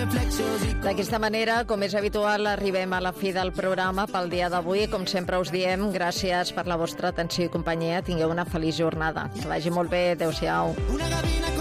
D'aquesta manera, com és habitual, arribem a la fi del programa pel dia d'avui. Com sempre us diem, gràcies per la vostra atenció i companyia. Tingueu una feliç jornada. Que vagi molt bé. Adéu-siau.